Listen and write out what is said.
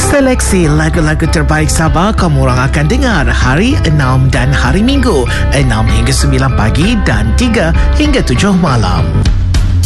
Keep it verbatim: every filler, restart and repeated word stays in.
Seleksi lagu-lagu terbaik Sabah kamu orang akan dengar hari enam dan hari Minggu enam hingga sembilan pagi dan tiga hingga tujuh malam.